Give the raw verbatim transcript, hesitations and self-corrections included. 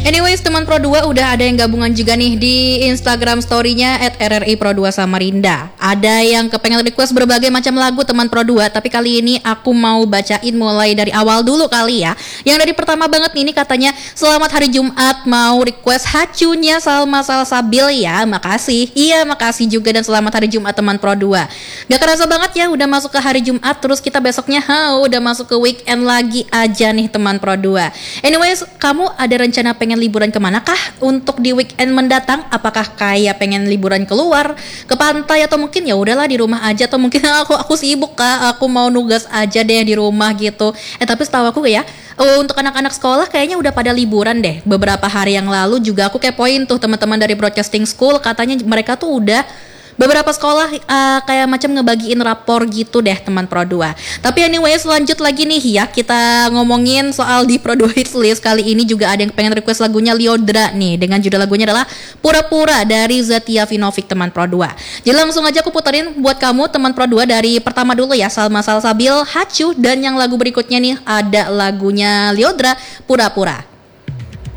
Anyways, teman Pro dua udah ada yang gabungan juga nih di Instagram story-nya at R R I Pro dua Samarinda. Ada yang kepengen request berbagai macam lagu teman Pro dua, tapi kali ini aku mau bacain mulai dari awal dulu kali ya. Yang dari pertama banget nih, ini katanya selamat hari Jumat, mau request Hacunya Salma Salsabil ya. Makasih. Iya, makasih juga dan selamat hari Jumat teman Pro dua. Gak kerasa banget ya udah masuk ke hari Jumat, terus kita besoknya ha, udah masuk ke weekend lagi aja nih teman Pro dua. Anyways, kamu ada rencana pengen liburan kemana kah untuk di weekend mendatang? Apakah kayak pengen liburan keluar ke pantai atau mungkin ya udahlah di rumah aja, atau mungkin aku aku sibuk kak, aku mau nugas aja deh di rumah gitu. Eh tapi setahu aku ya, oh, untuk anak-anak sekolah kayaknya udah pada liburan deh. Beberapa hari yang lalu juga aku kepoin tuh teman-teman dari Broadcasting School, katanya mereka tuh udah beberapa sekolah uh, kayak macam ngebagiin rapor gitu deh teman Pro dua. Tapi anyways, lanjut lagi nih ya, kita ngomongin soal di Pro dua Hits List. Kali ini juga ada yang pengen request lagunya Lyodra nih, dengan judul lagunya adalah Pura-Pura dari Zatia Vinovic teman Pro dua. Jadi langsung aja aku puterin buat kamu teman Pro dua. Dari pertama dulu ya, Salma Salsabil, Hacu, dan yang lagu berikutnya nih ada lagunya Lyodra, Pura-Pura.